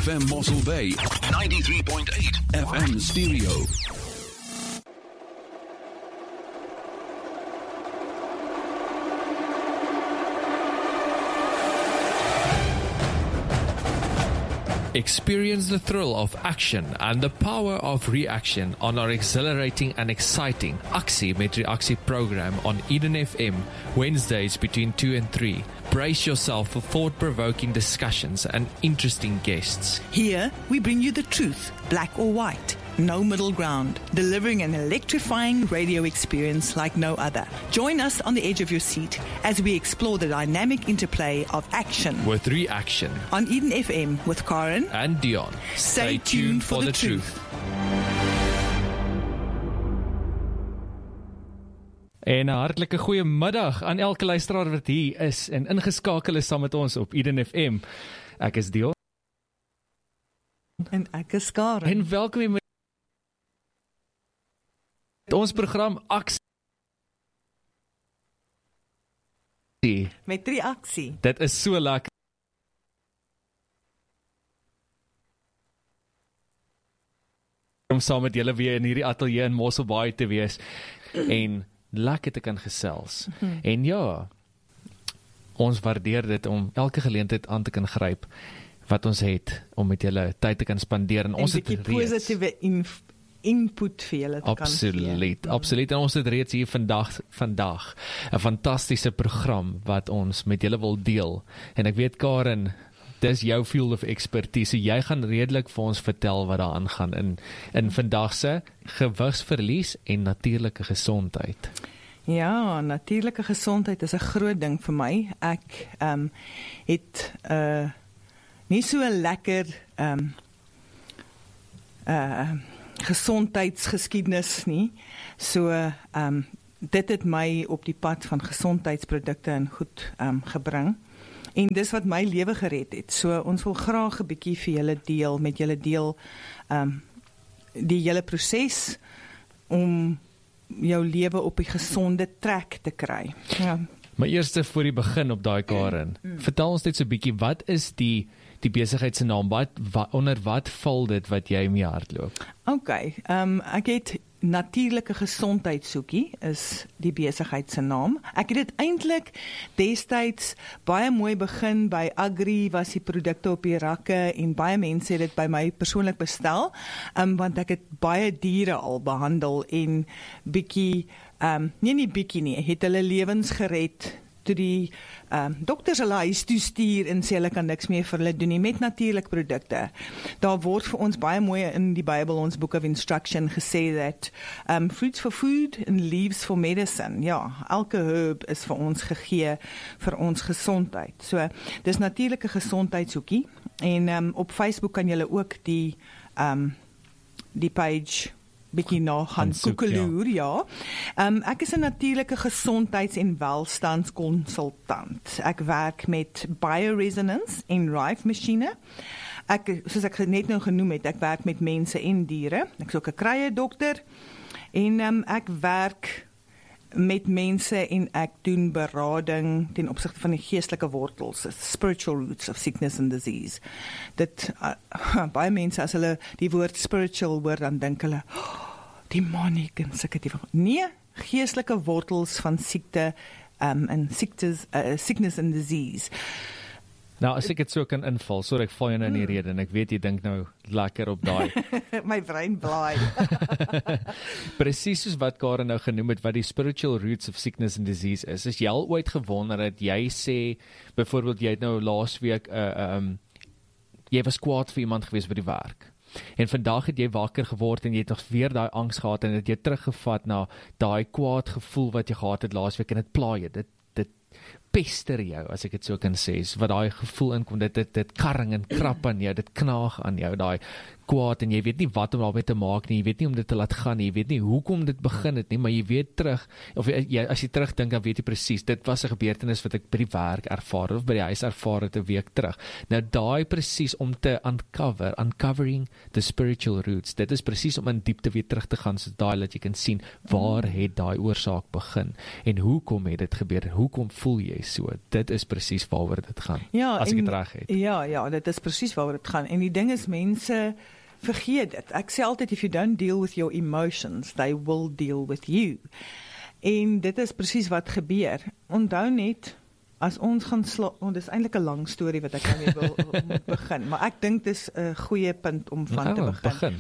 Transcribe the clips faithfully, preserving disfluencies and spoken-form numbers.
F M Mossel Bay, ninety-three point eight F M stereo. Experience the thrill of action and the power of reaction on our exhilarating and exciting Aksie met Reaksie program on Eden F M, Wednesdays between two and three. Brace yourself for thought-provoking discussions and interesting guests. Here, we bring you the truth, black or white. No middle ground, delivering an electrifying radio experience like no other. Join us on the edge of your seat as we explore the dynamic interplay of action with reaction on Eden F M with Karen and Dion. Stay, Stay tuned for, for the, the truth. truth. En 'n hartlike goeie middag aan elke luisteraar wat hier is en ingeskakel is saam met ons op Eden F M. Ek is Dion. En ek is Karen. En welkom by ons program Aksie met reaksie. Dit is so lekker om saam met julle weer in hierdie ateljee in Mossel Bay te wees en lekker te kan gesels. Mm-hmm. En ja, ons waardeer dit om elke geleentheid aan te kan gryp wat ons het om met julle tyd te kan spandeer en, en ons het reeds positiewe inf- input vir julle te absoluut, kan gee. Absoluut, en ons het reeds hier vandag, vandag 'n fantastiese program wat ons met julle wil deel. En ek weet Karen, dis jou field of expertise. Jy gaan redelik vir ons vertel wat daar aangaan in in vandag se gewigsverlies en natuurlike gesondheid. Ja, natuurlike gesondheid is 'n groot ding vir my. Ek ehm um, het 'n uh, nie so 'n lekker ehm um, uh gesondheidsgeskiedenis nie. So ehm um, dit het my op die pad van gesondheidsprodukte en goed ehm um, gebring. En dis wat my lewe gered het. So ons wil graag 'n bietjie vir julle deel, met julle deel ehm um, die hele proses om jou lewe op 'n gesonde trek te kry. Ja. Maar eers voor die begin op daai Karen, mm. vertel ons net so 'n bietjie, wat is die die besigheid se naam? Wat, wat onder wat val dit wat jy mee hardloop? OK, ehm um, ek het natuurlike gesondheidsoekie is die besigheid se naam. Ek het dit eintlik destyds baie mooi begin by Agri, was die produkte op die rakke en baie mense het dit by my persoonlik bestel, um, want ek het baie diere al behandel en bietjie, um, nee nie bietjie nie, het hulle lewens gered toe die um, dokters hulle huis toe stuur en sê hulle kan niks meer vir hulle doen nie met natuurlike produkte. Daar word vir ons baie mooi in die Bybel, ons Book of Instruction, gesê dat um, fruits for food and leaves for medicine. Ja, elke herb is vir ons gegee vir ons gesondheid. So, dis natuurlike gesondheidsoekie en um, op Facebook kan julle ook die um, die page bietjie na gaan koekeloer, ja. ja. Um, ek is 'n natuurlike gesondheids- en welstandskonsultant. Ek werk met bioresonance en Rife masjiene. Ek, soos ek net nou genoem het, ek werk met mense en diere. Ek is ook 'n kruiedokter en um, ek werk met mense en ek doen berading ten opsigte van die geestelike wortels, spiritual roots of sickness and disease. Dit, uh, baie mense as hulle die woord spiritual hoor, dan dink hulle, oh, demonic en sulke tipe. Nee, geestelike wortels van siekte um, en siektes, uh, sickness and disease. Nou, as ek dit so kan inval, sorry, ek val jou nou in die rede, en ek weet jy dink nou lekker op daai. My brein blaai. Presies soos wat Karen nou genoem het, wat die spiritual roots of sickness and disease is. Is jy al ooit gewonder dat jy sê, byvoorbeeld jy het nou laas week, uh, um, jy was kwaad vir iemand gewees by die werk. En vandag het jy wakker geword en jy het nog weer daai angs gehad en het jy teruggevat na daai kwaad gevoel wat jy gehad het laas week en dit pla jy, dit, dit pester jou, as ek dit so kan sê, wat daai gevoel inkom, dit, dit, dit karring en krap aan jou, dit knaag aan jou, daai kwaad, en jy weet nie wat om daarmee te maak nie, jy weet nie om dit te laat gaan nie, jy weet nie hoekom dit begin het nie, maar jy weet terug, of jy, as jy terugdink, dan weet jy presies, dit was 'n gebeurtenis wat ek by die werk ervaar, of by die huis ervaar het 'n week terug. Nou daai presies om te uncover, uncovering the spiritual roots, dit is presies om in diepte weer terug te gaan, so daai dat jy kan sien, waar het daai oorsaak begin, en hoekom het dit gebeur, en hoekom voel jy So, dit is presies waaroor dit gaan, Ja, as ek en- dit reg het. Ja, ja, dit is presies waaroor dit gaan. En die ding is, mense vergeet dit. Ek sê altyd, if you don't deal with your emotions, they will deal with you. En dit is presies wat gebeur. Onthou net, as ons gaan slaap, oh, dis eintlik 'n lang storie wat ek nou weer wil moet begin, maar ek dink dis 'n goeie punt om van te Nou, begin. begin.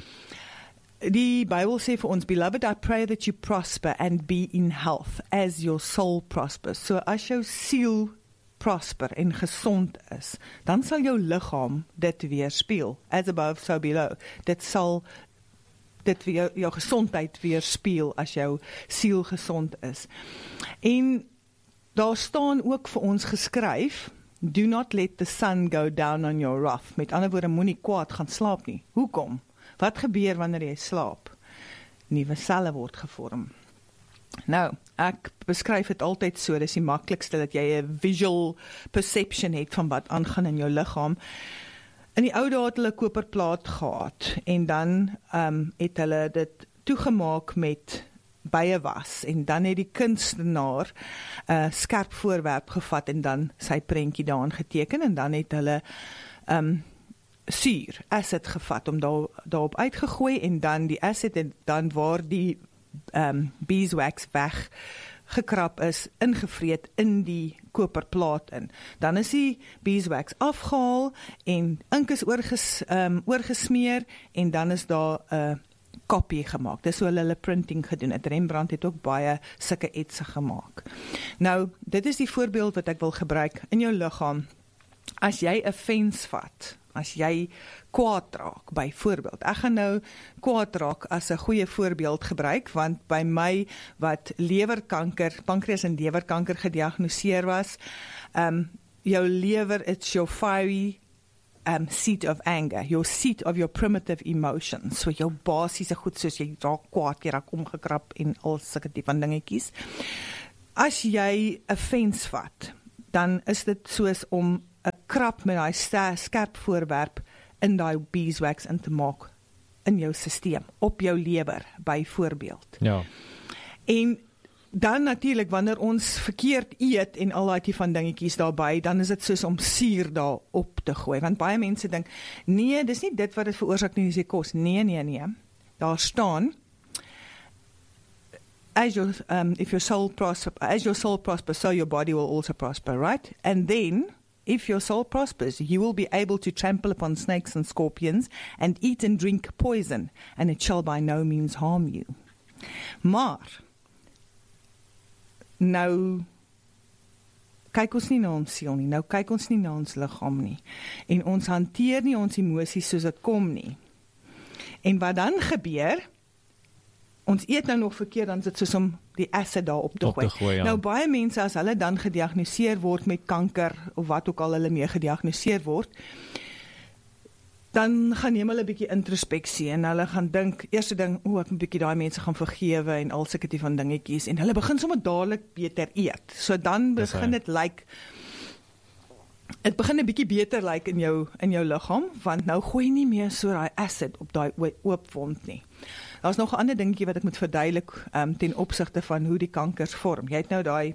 Die Bybel sê vir ons, Beloved, I pray that you prosper and be in health as your soul prospers. So as jou siel prosper en gesond is, dan sal jou liggaam dit weerspieël. As above, so below. Dit sal dit vir jou, jou gesondheid weerspieël as jou siel gesond is. En daar staan ook vir ons geskryf, do not let the sun go down on your wrath. Met ander woorde, moenie kwaad gaan slaap nie. Hoekom? Wat gebeur wanneer jy slaap? Nuwe selle word gevorm. Nou, ek beskryf dit altyd so, dis die maklikste dat jy 'n visual perception het van wat aangaan in jou liggaam. In die ou dae het hulle koperplaat gehad en dan um, het hulle dit toegemaak met byewas en dan het die kunstenaar 'n uh, skerp voorwerp gevat en dan sy prentjie daarin geteken en dan het hulle um, suur, acid gevat om daar, daarop uitgegooi en dan die acid het dan waar die um, beeswax weggekrap is, ingevreet in die koperplaat in. Dan is die beeswax afgehaal en ink is oorges, um, oorgesmeer en dan is daar 'n uh, kopie gemaak. Dis hoe hulle hulle printing gedoen het. Rembrandt het ook baie sulke etse gemaak. Nou, dit is die voorbeeld wat ek wil gebruik in jou liggaam. As jy 'n offense vat, as jy kwaad raak, byvoorbeeld. Ek gaan nou kwaad raak as 'n goeie voorbeeld gebruik, want by my wat lewerkanker, pankreas en lewerkanker gediagnoseer was, um, jou lewer, it's your fiery um, seat of anger, your seat of your primitive emotions, so jou basiese goed soos jy raak kwaad, jy raak omgekrap en al sulke tipe van dingetjies. As jy 'n offense vat, dan is dit soos om 'n krap met daai skerp voorwerp in daai beeswax in te maak in jou stelsel, op jou lewer byvoorbeeld. Ja. En dan natuurlik wanneer ons verkeerd eet en al daai tipe van dingetjies daarbey, dan is dit soos om suur daar op te gooi, want baie mense dink, nee, dis nie dit wat dit veroorsaak nie, dis die kos. Nee, nee, nee. Daar staan As your, um, if your soul prosper, as your soul prospers, so your body will also prosper, right? And then, if your soul prospers, you will be able to trample upon snakes and scorpions and eat and drink poison, and it shall by no means harm you. Maar, nou, kyk ons nie na ons siel nie, nou kyk ons nie na ons liggaam nie, en ons hanteer nie ons emosies soos dit kom nie. En wat dan gebeur, ons eet nou nog verkeerd, dan is dit soos om die acid daar op te Op te gooi. gooi, ja. Nou baie mense, as hulle dan gediagnoseer word met kanker, of wat ook al hulle mee gediagnoseer word, dan gaan neem hulle 'n bietjie introspeksie, en hulle gaan dink, eerste ding, o, ek moet 'n bietjie daai mense gaan vergewe, en al sulke tipe van dingetjies, en hulle begin sommer dadelik beter eet. So dan Dis begin hy. dit lyk, like, dit begin 'n bietjie beter lyk like in jou, in jou liggaam, want nou gooi nie meer so daai acid op daai oop wond nie. Daar's nog 'n ander dingetjie wat ek moet verduidelik um, ten opsigte van hoe die kankers vorm. Jy het nou daai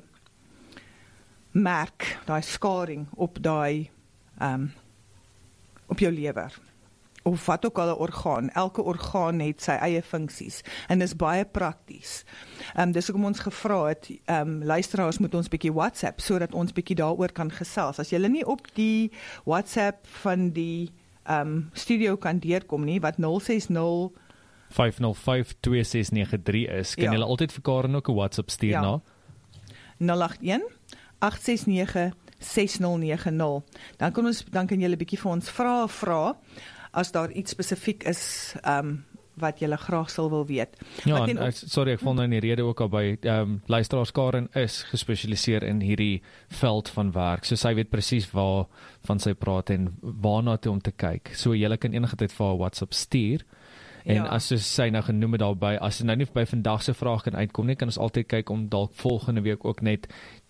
merk, daai skaring op daai um, op jou lewer, of wat ook al 'n orgaan. Elke orgaan het sy eie funksies en dis baie prakties. Um, dis hoekom ons gevra het, um, luisteraars moet ons bietjie WhatsApp, sodat ons bietjie daaroor kan gesels. As julle nie op die WhatsApp van die um, studio kan deurkom nie, wat nul ses nul vyf nul vyf twee ses nege drie is, kan Ja. julle altyd vir Karen ook 'n WhatsApp stuur Ja. na? nul agt een agt ses nege ses nul nege nul. Dan kan ons dan kan julle bietjie vir ons vrae vra as daar iets spesifiek is um, wat julle graag sal wil weet. Ja, Wat en, ten op- ek, sorry, ek vond nou in die rede ook al by um, luisteraars, Karen is gespesialiseer in hierdie veld van werk, so sy weet presies waar van sy praat en waarna toe om te kyk. So julle kan enige tyd vir haar WhatsApp stuur. En Ja. as soos sy nou genoem het daarby, as sy nou nie by vandag se vraag kan uitkom nie, kan ons altyd kyk om dalk volgende week ook net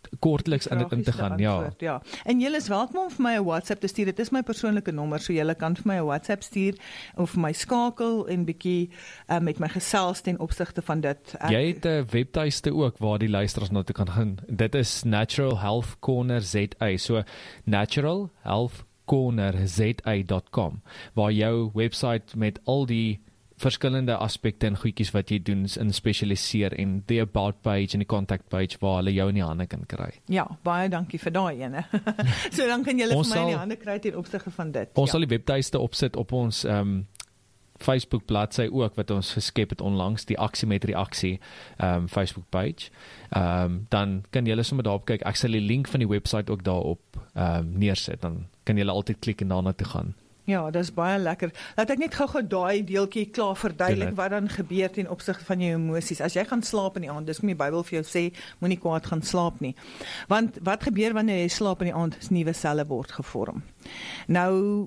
kortliks in dit in te gaan, ja. Antwoord, ja. En julle is welkom om vir my 'n WhatsApp te stuur. Dit is my persoonlike nommer, so julle kan vir my 'n WhatsApp stuur of my skakel en bietjie uh, met my gesels ten opsigte van dit. Ek, Jy het 'n webtuiste ook waar die luisteraars na toe kan gaan. Dit is Natural Health Corner Z A. So Natural Health Corner Z A dot com waar jou website met al die verskillende aspekte en goedjies wat jy doen in spesialiseer en die about page en die contact page waar hulle jou in die hande kan kry. Ja, baie dankie vir daai ene. So dan kan julle Ons vir my in die sal- hande kry ten opsigte van dit. Ons ja. sal die webtuiste opsit op ons um, Facebook bladsy ook wat ons geskep het onlangs, die Aksie met Reaksie um, Facebook page. Um, dan kan julle sommer daarop kyk. Ek sal die link van die website ook daarop um, neersit. Dan kan julle altyd klik en daarna toe gaan. Ja, dis baie lekker. Laat ek net gou-gou daai deeltjie klaar verduidelik Doen wat dan gebeur ten opsigte van jou emosies. As jy gaan slaap in die aand, dis kom die Bybel vir jou sê, moenie kwaad gaan slaap nie. Want wat gebeur wanneer jy slaap in die aand? Is nuwe selle word gevorm. Nou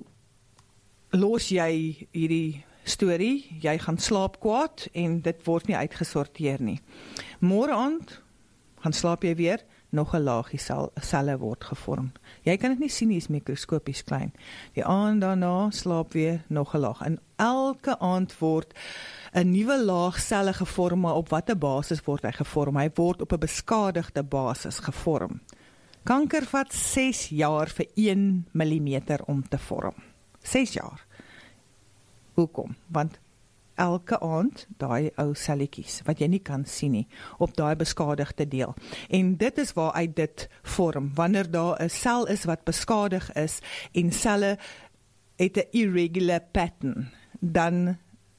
los jy hierdie storie, jy gaan slaap kwaad en dit word nie uitgesorteer nie. Môre aand gaan slaap jy weer, nog 'n laagie sel, selle word gevorm. Jy kan dit nie sien, is mikroskopies klein. Die aand daarna slaap weer nog 'n laag. En elke aand word 'n nuwe laag selle gevorm, maar op watter basis word hy gevorm? Hy word op 'n beskadigde basis gevorm. Kanker vat ses jaar vir een millimeter om te vorm. ses jaar. Hoekom? Want elke aand daai ou selletjies wat jy nie kan sien nie op daai beskadigde deel. En dit is waar uit dit vorm. Wanneer daar 'n sel is wat beskadig is en selle het 'n irregular pattern, dan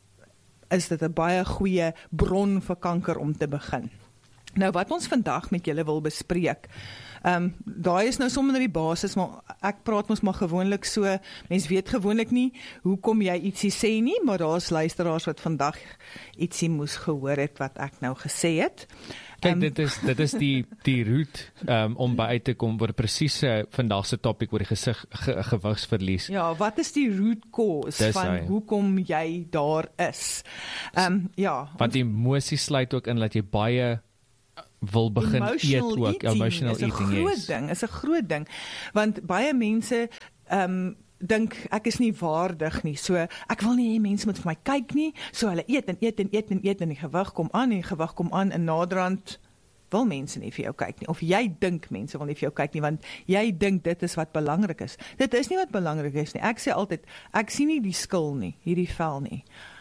is dit 'n baie goeie bron vir kanker om te begin. Nou wat ons vandag met julle wil bespreek, um, daai is nou sommer die basis, maar ek praat mos maar gewoonlik so, mens weet gewoonlik nie hoekom jy ietsie sê nie, maar daar is luisteraars wat vandag ietsie moes gehoor het wat ek nou gesê het. Kyk, Um, dit is dit is die die route um, om by uit te kom oor presiese vandag se topik oor die gesig ge, gewigsverlies. Ja, wat is die root cause Dis van hy. hoekom jy daar is? Um, ja, Want emosie sluit ook in dat jy baie wil begin emotional eet ook, eating emotional is 'n eating, groot yes. ding, is 'n groot ding, want baie mense um, dink ek is nie waardig nie, so ek wil nie hê mense moet vir my kyk nie, so hulle eet en eet en eet en eet en die gewig kom aan en die gewig kom aan en naderhand wil mense nie vir jou kyk nie, of jy dink mense wil nie vir jou kyk nie, want jy dink dit is wat belangrik is. Dit is nie wat belangrik is nie. Ek sê altyd, ek sien nie die skil nie, hierdie vel nie.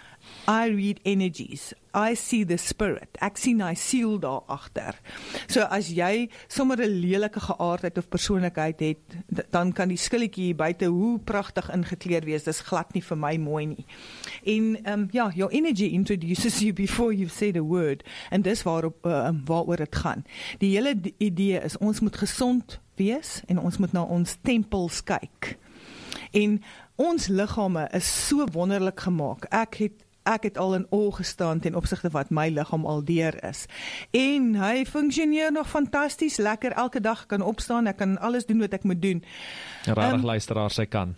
I read energies. I see the spirit. Ek sien hy siel daar agter. So as jy sommer 'n lelike geaardheid of persoonlikheid het, dan kan die skilletjie hier buite hoe pragtig ingekleed wees, dis glad nie vir my mooi nie. En um, ja, your energy introduces you before you say the word. En dis waarop uh, waaroor dit gaan. Die hele idee is ons moet gesond wees en ons moet na ons tempels kyk. En ons liggame is so wonderlik gemaak. Ek het Ek het al in awe gestaan ten opsigte wat my liggaam al deur is. En hy funksioneer nog fantasties, lekker, elke dag kan opstaan, ek kan alles doen wat ek moet doen. Regtig Um, luisteraar, sy kan.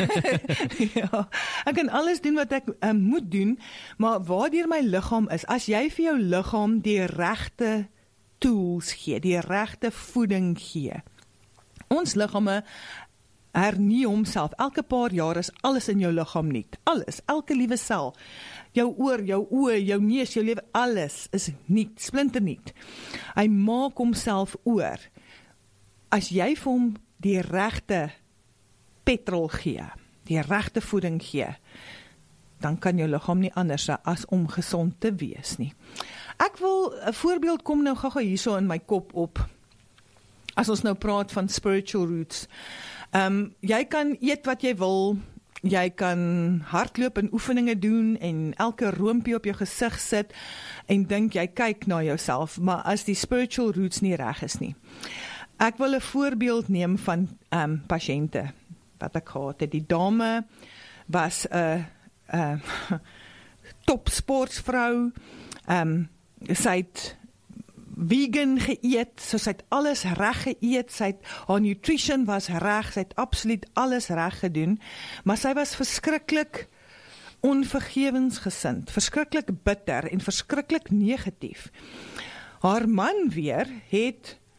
Ja, ek kan alles doen wat ek um, moet doen, maar waardeur my liggaam is, as jy vir jou liggaam die regte tools gee, die regte voeding gee. Ons liggame hernie homself. Elke paar jaar is alles in jou liggaam nuut. Alles, elke liewe sel. Jou oor, jou oë, jou neus, jou lewe, alles is nuut, splinternuut. Hy maak homself oor. As jy vir hom die regte petrol gee, die regte voeding gee, dan kan jou liggaam nie anders as om gesond te wees nie. Ek wil 'n voorbeeld kom nou gou-gou hierso in my kop op. As ons nou praat van spiritual roots. Um, jy kan eet wat jy wil, jy kan hardloop en oefeninge doen en elke roompie op jou gesig sit en dink jy kyk na jouself, maar as die spiritual roots nie reg is nie. Ek wil 'n voorbeeld neem van um, pasiënte wat ek gehad het. Die dame was 'n uh, uh, top sportsvrou, um, sy het vegan geëet, so sy het alles reg geëet, sy het, haar nutrition was reg, sy het absoluut alles reg gedoen, maar sy was verskriklik onvergewensgesind, verskriklik bitter en verskriklik negatief. Haar man weer het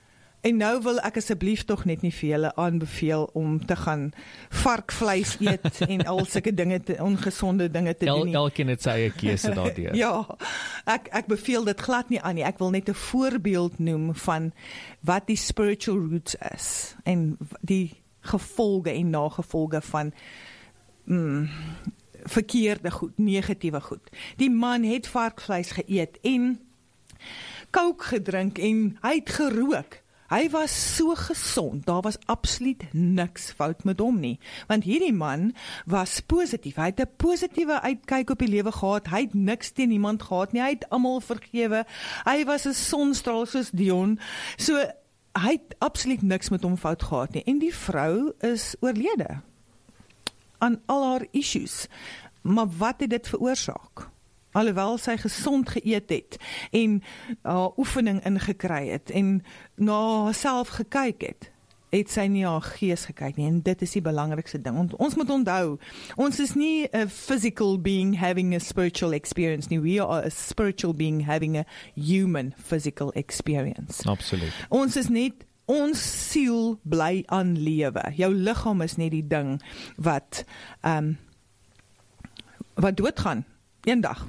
En nou wil ek asseblief tog net nie vir julle aanbeveel om te gaan varkvleis eet en al sulke dinge, te, ongesonde dinge te El, doen nie. Elkeen het sy eie keuse daardeur. Ja, ek, ek beveel dit glad nie aan nie. Ek wil net 'n voorbeeld noem van wat die spiritual roots is en die gevolge en nagevolge van mm, verkeerde goed, negatiewe goed. Die man het varkvleis geëet en coke gedrink en hy het gerook. Hy was so gesond, daar was absoluut niks fout met hom nie. Want hierdie man was positief, hy het 'n positiewe uitkyk op die lewe gehad, hy het niks teen niemand gehad nie, hy het almal vergewe, hy was 'n sonstraal soos Dion, so hy het absoluut niks met hom fout gehad nie. En die vrou is oorlede aan al haar issues. Maar wat het dit veroorsaak? Alhoewel sy gesond geëet het en haar uh, oefening ingekry het en na haarself gekyk het, het sy nie haar gees gekyk nie. En dit is die belangrikste ding. Ons, ons moet onthou, ons is nie a physical being having a spiritual experience nie. We are a spiritual being having a human physical experience. Absoluut. Ons is net Ons siel bly aan lewe. Jou liggaam is net die ding wat um, wat doodgaan, eendag.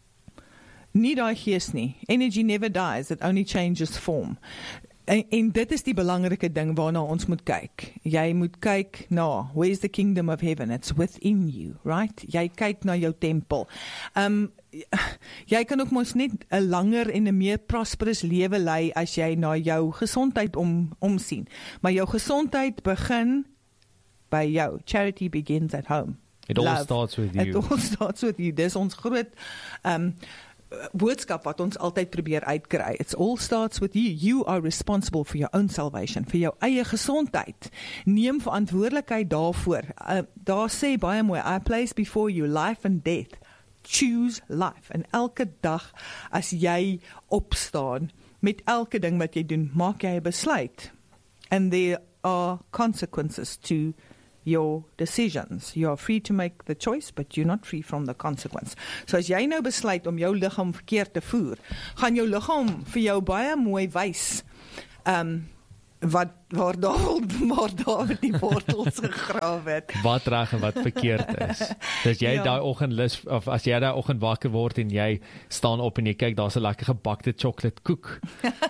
Nie daai gees nie. Energy never dies, it only changes form. En, en dit is die belangrike ding waarna ons moet kyk. Jy moet kyk na, where's the kingdom of heaven? It's within you, right? Jy kyk na jou tempel. Um, jy kan ook mos net 'n langer en 'n meer prosperous lewe lei as jy na jou gesondheid om, omsien. Maar jou gesondheid begin by jou. Charity begins at home. It all Love. starts with you. It all starts with you. Dis ons groot um, boodskap wat ons altyd probeer uitkry. It all starts with you. You are responsible for your own salvation, vir jou eie gesondheid. Neem verantwoordelikheid daarvoor. Uh, daar sê baie mooi, I place before you life and death. Choose life. En elke dag as jy opstaan, met elke ding wat jy doen, maak jy 'n besluit. And there are consequences to your decisions. You are free to make the choice, but you're not free from the consequence. So as jy nou besluit om jou liggaam verkeerd te voer, gaan jou liggaam vir jou baie mooi wys, um, wat, waar daar, waar daar die wortels gegrawe het. Wat reg en wat verkeerd is. Dus jy Ja. daai oggend lus, of as jy daai oggend wakker word en jy staan op en jy kyk, daar's 'n lekker gebakte chocolate koek.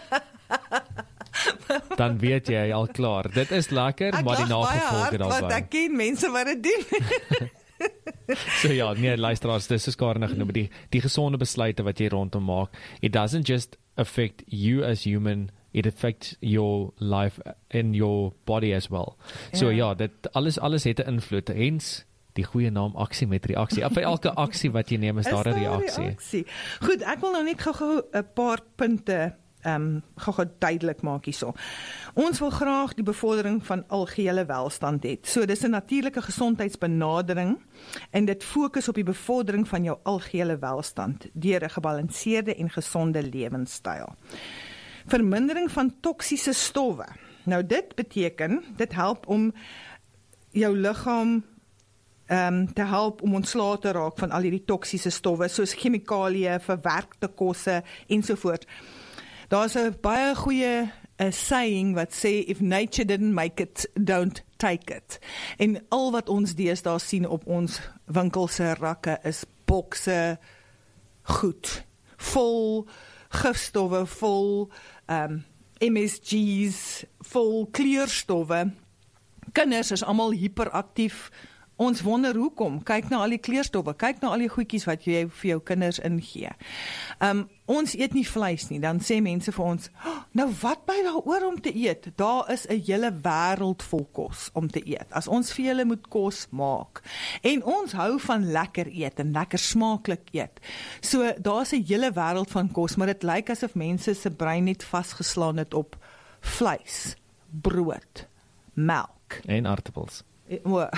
Dan weet jy al klaar. Dit is lekker, Ek maar die lag baie nagevolge hard, want daarvan. ek ken mense wat dit doen. So ja, nee, luisteraars, dis is Karen genoem, die, die gesonde besluite wat jy rondom maak. It doesn't just affect you as human, it affects your life and your body as well. So ja, Ja. dit alles alles het 'n invloed. Hens die goeie naam aksie met reaksie. Op elke aksie wat jy neem is, is daar 'n reaksie. reaksie. Goed, ek wil nou net gou-gou 'n paar punte um, gou-gou duidelik maak hierso. Ons wil graag die bevordering van algehele welstand hê. So dis 'n natuurlike gesondheidsbenadering en dit fokus op die bevordering van jou algehele welstand deur 'n gebalanseerde en gesonde lewenstyl. Vermindering van toksiese stowwe. Nou dit beteken, dit help om jou liggaam um, te help om ontslae te raak van al hierdie toksiese stowwe soos chemikalieë, verwerkte kosse ensovoort. Daar's 'n baie goeie 'n saying wat sê, if nature didn't make it, don't take it. En al wat ons deesdae sien op ons winkelse rakke is bokse goed, vol gifstowwe, vol um, M S G's, vol kleurstowwe. Kinders is almal hiperaktief. Ons wonder hoekom. Kyk na al die kleurstowwe, kyk na al die goedjies wat jy vir jou kinders ingee. Um, ons eet nie vleis nie, dan sê mense vir ons, oh, nou wat bly daar oor om te eet? Daar is 'n hele wêreld vol kos om te eet. As ons vir julle moet kos maak. En ons hou van lekker eet en lekker smaaklik eet. So daar's 'n hele wêreld van kos, maar dit lyk asof mense se brein net vasgeslaan het op vleis, brood, melk En aartappels. O.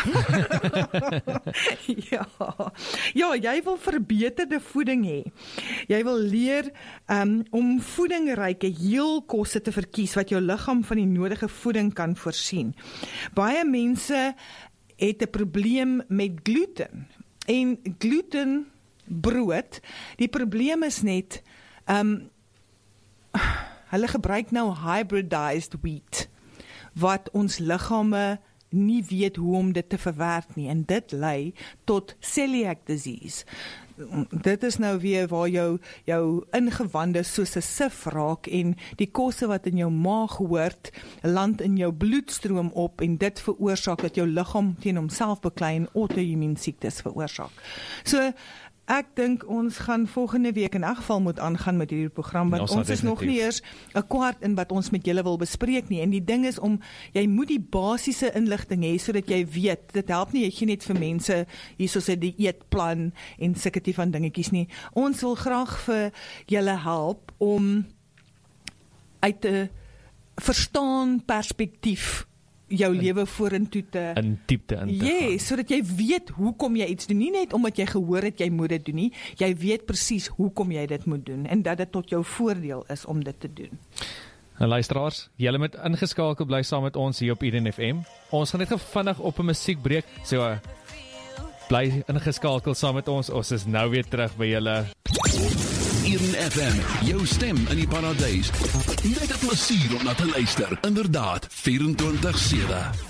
ja. ja, jy wil verbeterde voeding hê. Jy wil leer um, om voedingryke heelkosse te verkies wat jou liggaam van die nodige voeding kan voorsien. Baie mense het 'n probleem met gluten. En gluten brood, die probleem is net um, hulle gebruik nou hybridized wheat, wat ons liggame nie weet hoe om dit te verwerk nie, en dit lei tot celiac disease. Dit is nou weer waar jou, jou ingewande soos 'n sif raak en die kosse wat in jou maag hoort, land in jou bloedstroom op en dit veroorsaak dat jou liggaam teen homself beklei en auto-immuun siektes veroorsaak. So, ek dink ons gaan volgende week in elk geval moet aangaan met hierdie program, want ons, ons is nog nie eers 'n kwart in wat ons met julle wil bespreek nie, en die ding is om, jy moet die basiese inligting hê, sodat jy weet, dit help nie, jy gee net vir mense, hier soos 'n dieetplan, en sulke tipe van dingetjies nie. Ons wil graag vir julle help, om uit 'n verstaan perspektief, jou lewe vorentoe te in diepte in te Ja, yes, sodat jy weet hoekom jy iets doen, nie net omdat jy gehoor het jy moet dit doen nie, jy weet presies hoekom jy dit moet doen, en dat dit tot jou voordeel is om dit te doen. En luisteraars, julle moet ingeskakel bly saam met ons hier op Eden F M. Ons gaan net vinnig op 'n musiekbreek, so uh, bly ingeskakel saam met ons, ons is nou weer terug by julle. Eden F M, jou stem in die paradys. Net 'n plesier om na te luister. Inderdaad, vyf twintig sewe.